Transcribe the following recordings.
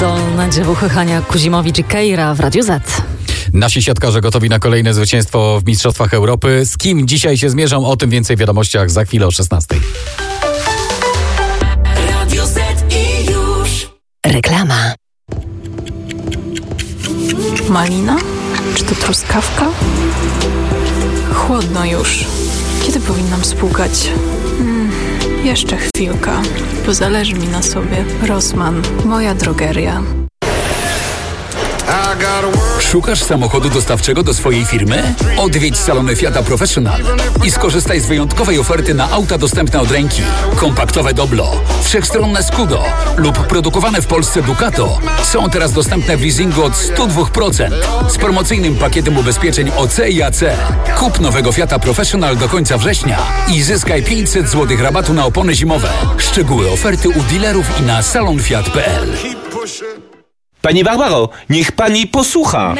Zdolne dziewuchy Hania Kuzimowicz i Keira w Radiu Z. Nasi siatkarze gotowi na kolejne zwycięstwo w Mistrzostwach Europy. Z kim dzisiaj się zmierzą? O tym więcej w wiadomościach za chwilę o 16:00. Radio Z i już. Reklama. Malina? Czy to truskawka? Chłodno już. Kiedy powinnam spłukać? Jeszcze chwilka, bo zależy mi na sobie. Rossmann, moja drogeria. Szukasz samochodu dostawczego do swojej firmy? Odwiedź salony Fiata Professional i skorzystaj z wyjątkowej oferty na auta dostępne od ręki. Kompaktowe Doblo, wszechstronne Scudo lub produkowane w Polsce Ducato są teraz dostępne w leasingu od 102% z promocyjnym pakietem ubezpieczeń OC i AC. Kup nowego Fiata Professional do końca września i zyskaj 500 zł rabatu na opony zimowe. Szczegóły oferty u dealerów i na salonfiat.pl. Pani Barbaro, niech pani posłucha.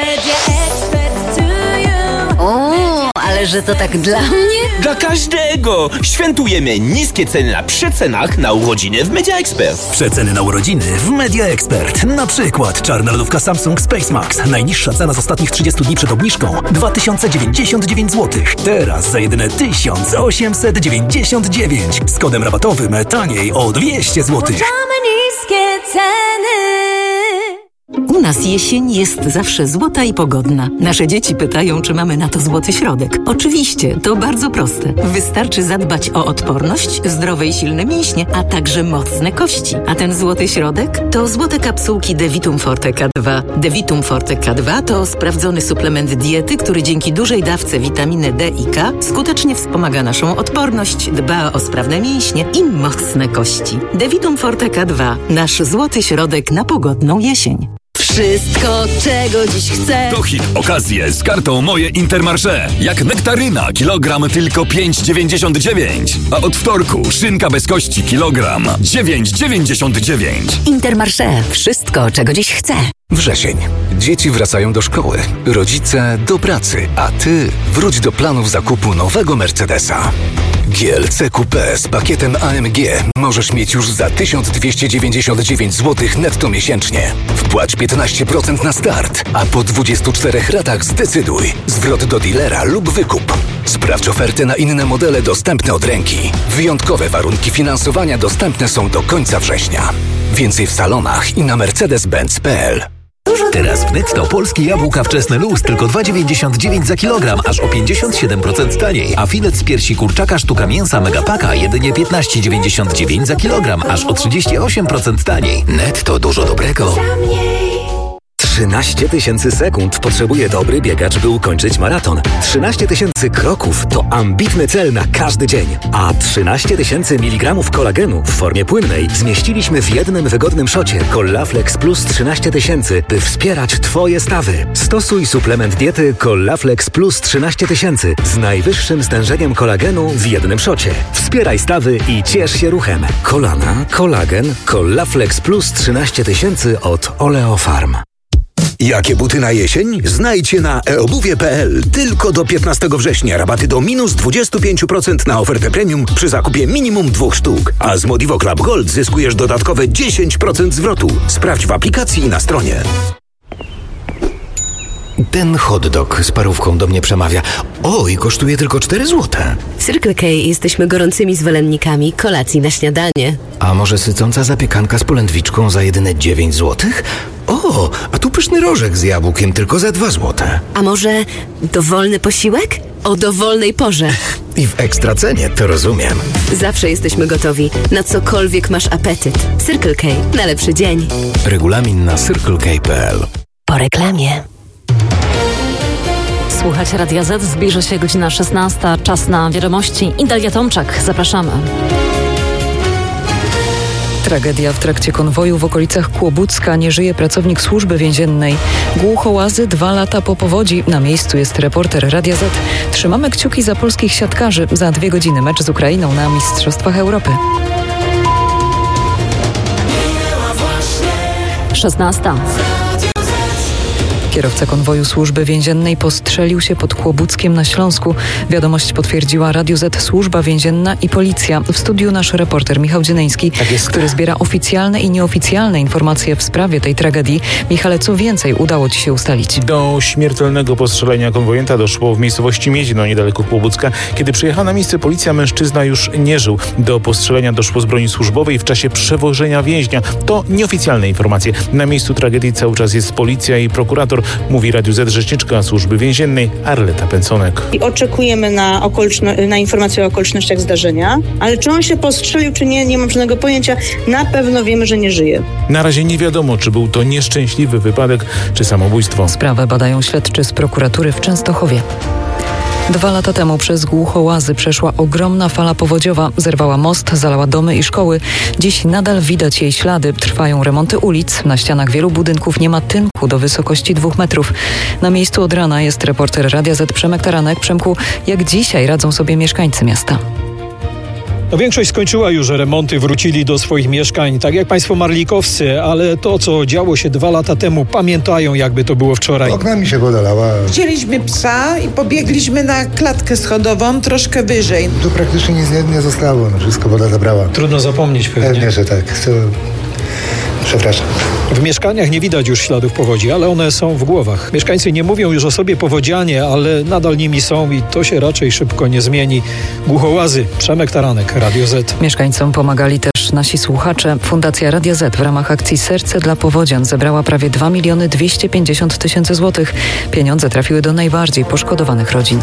O, ale że to tak dla mnie? Dla każdego! Świętujemy niskie ceny na przecenach na urodziny w Media Expert. Przeceny na urodziny w Media Expert. Na przykład czarna lodówka Samsung Space Max. Najniższa cena z ostatnich 30 dni przed obniżką 2099 zł. Teraz za jedyne 1899. Z kodem rabatowym taniej o 200 zł. niskie ceny. U nas jesień jest zawsze złota i pogodna. Nasze dzieci pytają, czy mamy na to złoty środek. Oczywiście, to bardzo proste. Wystarczy zadbać o odporność, zdrowe i silne mięśnie, a także mocne kości. A ten złoty środek to złote kapsułki Devitum Forte K2. Devitum Forte K2 to sprawdzony suplement diety, który dzięki dużej dawce witaminy D i K skutecznie wspomaga naszą odporność, dba o sprawne mięśnie i mocne kości. Devitum Forte K2. Nasz złoty środek na pogodną jesień. Wszystko, czego dziś chcę. To hit okazje z kartą Moje Intermarché. Jak nektaryna, kilogram tylko 5,99. A od wtorku szynka bez kości, kilogram 9,99. Intermarché. Wszystko, czego dziś chcę. Wrzesień. Dzieci wracają do szkoły, rodzice do pracy, a ty wróć do planów zakupu nowego Mercedesa. GLC Coupé z pakietem AMG możesz mieć już za 1299 zł netto miesięcznie. Wpłać 15% na start, a po 24 ratach zdecyduj. Zwrot do dealera lub wykup. Sprawdź oferty na inne modele dostępne od ręki. Wyjątkowe warunki finansowania dostępne są do końca września. Więcej w salonach i na mercedes-benz.pl. Teraz w Netto polskie jabłka wczesne luz tylko 2,99 za kilogram, aż o 57% taniej. A filet z piersi kurczaka sztuka mięsa Megapaka jedynie 15,99 za kilogram, aż o 38% taniej. Netto, dużo dobrego. 13 000 sekund potrzebuje dobry biegacz, by ukończyć maraton. 13 000 kroków to ambitny cel na każdy dzień. A 13 000 mg kolagenu w formie płynnej zmieściliśmy w jednym wygodnym szocie Collaflex Plus 13 000, by wspierać Twoje stawy. Stosuj suplement diety Collaflex Plus 13 000 z najwyższym stężeniem kolagenu w jednym szocie. Wspieraj stawy i ciesz się ruchem. Kolana, kolagen, Collaflex Plus 13 000 od Oleofarm. Jakie buty na jesień? Znajdźcie na eobuwie.pl. Tylko do 15 września rabaty do minus 25% na ofertę premium przy zakupie minimum 2 sztuk. A z Modivo Club Gold zyskujesz dodatkowe 10% zwrotu. Sprawdź w aplikacji i na stronie. Ten hot dog z parówką do mnie przemawia. Oj, kosztuje tylko 4 złote. W Circle K jesteśmy gorącymi zwolennikami kolacji na śniadanie. A może sycąca zapiekanka z polędwiczką za jedyne 9 złotych? O, a tu pyszny rożek z jabłkiem tylko za 2 złote. A może dowolny posiłek? O dowolnej porze. I w ekstra cenie, to rozumiem. Zawsze jesteśmy gotowi, na cokolwiek masz apetyt. Circle K. Na lepszy dzień. Regulamin na circlek.pl. Po reklamie. Słuchać Radia Z, zbliża się godzina 16, czas na wiadomości. Dalia Tomczak, zapraszamy. Tragedia w trakcie konwoju w okolicach Kłobucka. Nie żyje pracownik służby więziennej. Głuchołazy 2 lata po powodzi. Na miejscu jest reporter Radia Z. Trzymamy kciuki za polskich siatkarzy. Za 2 godziny mecz z Ukrainą na Mistrzostwach Europy. 16. Kierowca konwoju Służby Więziennej postrzelił się pod Kłobuckiem na Śląsku. Wiadomość potwierdziła Radio Z, Służba Więzienna i Policja. W studiu nasz reporter Michał Dzieneński, który zbiera oficjalne i nieoficjalne informacje w sprawie tej tragedii. Michale, co więcej udało Ci się ustalić? Do śmiertelnego postrzelenia konwojenta doszło w miejscowości Miedzino, niedaleko Kłobucka. Kiedy przyjechała na miejsce policja, mężczyzna już nie żył. Do postrzelenia doszło z broni służbowej w czasie przewożenia więźnia. To nieoficjalne informacje. Na miejscu tragedii cały czas jest policja i prokurator, mówi Radiu Z rzeczniczka Służby Więziennej Arleta Pęconek. I oczekujemy na informacje o okolicznościach zdarzenia, ale czy on się postrzelił, czy nie, nie mam żadnego pojęcia. Na pewno wiemy, że nie żyje. Na razie nie wiadomo, czy był to nieszczęśliwy wypadek, czy samobójstwo. Sprawę badają śledczy z prokuratury w Częstochowie. 2 lata temu przez Głuchołazy przeszła ogromna fala powodziowa. Zerwała most, zalała domy i szkoły. Dziś nadal widać jej ślady. Trwają remonty ulic. Na ścianach wielu budynków nie ma tynku do wysokości 2 metrów. Na miejscu od rana jest reporter Radia Z Przemek Taranek. Przemku, jak dzisiaj radzą sobie mieszkańcy miasta? Większość skończyła już remonty, wrócili do swoich mieszkań, tak jak państwo marlikowscy, ale to, co działo się 2 lata temu, pamiętają, jakby to było wczoraj. Oknami się woda lała. Chcieliśmy psa i pobiegliśmy na klatkę schodową troszkę wyżej. Tu praktycznie nic nie zostało, wszystko woda zabrała. Trudno zapomnieć pewnie. Pewnie, że tak. Przepraszam. W mieszkaniach nie widać już śladów powodzi, ale one są w głowach. Mieszkańcy nie mówią już o sobie powodzianie, ale nadal nimi są i to się raczej szybko nie zmieni. Głuchołazy, Przemek Taranek, Radio Z. Mieszkańcom pomagali też nasi słuchacze. Fundacja Radia Z w ramach akcji Serce dla Powodzian zebrała prawie 2 250 000 złotych. Pieniądze trafiły do najbardziej poszkodowanych rodzin.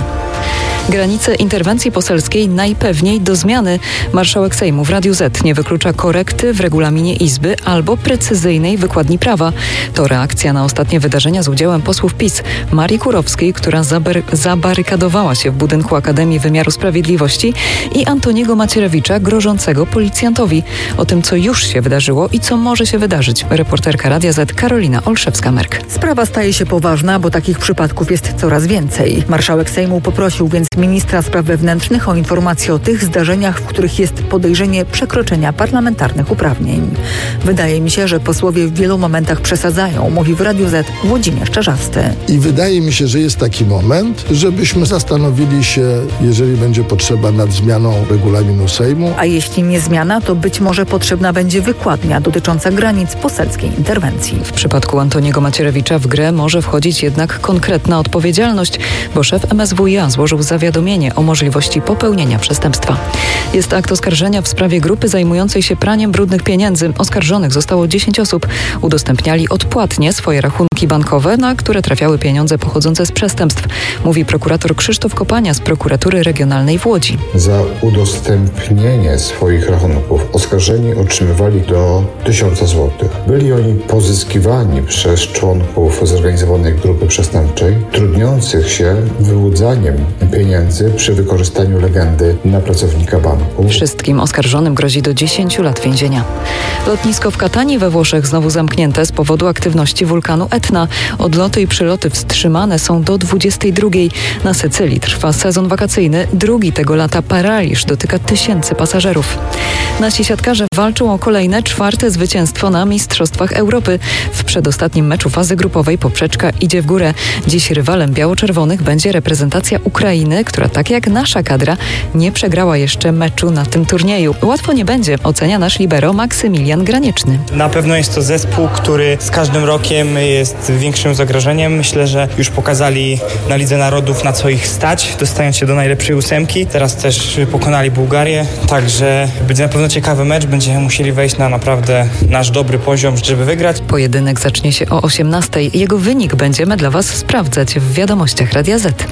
Granice interwencji poselskiej najpewniej do zmiany. Marszałek Sejmu w Radiu Z nie wyklucza korekty w regulaminie Izby albo precyzyjnej wykładni prawa. To reakcja na ostatnie wydarzenia z udziałem posłów PiS Marii Kurowskiej, która zabarykadowała się w budynku Akademii Wymiaru Sprawiedliwości, i Antoniego Macierewicza, grożącego policjantowi. O tym, co już się wydarzyło i co może się wydarzyć, reporterka Radia Z Karolina Olszewska-Merk. Sprawa staje się poważna, bo takich przypadków jest coraz więcej. Marszałek Sejmu poprosił więc ministra spraw wewnętrznych o informacje o tych zdarzeniach, w których jest podejrzenie przekroczenia parlamentarnych uprawnień. Wydaje mi się, że posłowie w wielu momentach przesadzają, mówi w Radiu Z Włodzimierz Czarzasty. I wydaje mi się, że jest taki moment, żebyśmy zastanowili się, jeżeli będzie potrzeba, nad zmianą regulaminu Sejmu. A jeśli nie zmiana, to być może potrzebna będzie wykładnia dotycząca granic poselskiej interwencji. W przypadku Antoniego Macierewicza w grę może wchodzić jednak konkretna odpowiedzialność, bo szef MSWiA złożył zawiadomienie o możliwości popełnienia przestępstwa. Jest akt oskarżenia w sprawie grupy zajmującej się praniem brudnych pieniędzy. Oskarżonych zostało 10 osób. Udostępniali odpłatnie swoje rachunki bankowe, na które trafiały pieniądze pochodzące z przestępstw, mówi prokurator Krzysztof Kopania z Prokuratury Regionalnej w Łodzi. Za udostępnienie swoich rachunków oskarżeni otrzymywali do 1000 zł. Byli oni pozyskiwani przez członków zorganizowanej grupy przestępczej, trudniących się wyłudzaniem pieniędzy przy wykorzystaniu legendy na pracownika banku. Wszystkim oskarżonym grozi do 10 lat więzienia. Lotnisko w Katanii we Włoszech znowu zamknięte z powodu aktywności wulkanu Etna. Odloty i przyloty wstrzymane są do 22. Na Sycylii trwa sezon wakacyjny. Drugi tego lata paraliż dotyka tysięcy pasażerów. Nasi siatkarze walczą o kolejne 4. zwycięstwo na Mistrzostwach Europy. W przedostatnim meczu fazy grupowej poprzeczka idzie w górę. Dziś rywalem biało-czerwonych będzie reprezentacja Ukrainy, która tak jak nasza kadra nie przegrała jeszcze meczu na tym turnieju. Łatwo nie będzie, ocenia nasz libero Maksymilian Granieczny. Na pewno jest to zespół, który z każdym rokiem jest większym zagrożeniem. Myślę, że już pokazali na Lidze Narodów, na co ich stać, dostając się do najlepszej 8. Teraz też pokonali Bułgarię, także będzie na pewno ciekawy mecz. Będziemy musieli wejść na naprawdę nasz dobry poziom, żeby wygrać. Pojedynek zacznie się o 18. Jego wynik będziemy dla Was sprawdzać w wiadomościach Radia Z.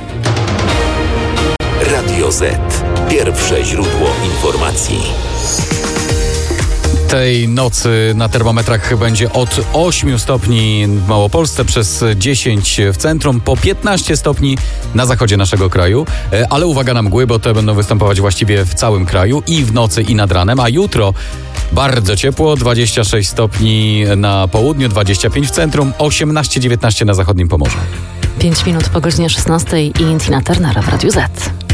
Radio Z. Pierwsze źródło informacji. Tej nocy na termometrach będzie od 8 stopni w Małopolsce, przez 10 w centrum, po 15 stopni na zachodzie naszego kraju. Ale uwaga na mgły, bo te będą występować właściwie w całym kraju i w nocy, i nad ranem. A jutro bardzo ciepło, 26 stopni na południu, 25 w centrum, 18-19 na zachodnim Pomorzu. 5 minut po godzinie 16 i Tina Turnera w Radiu Z.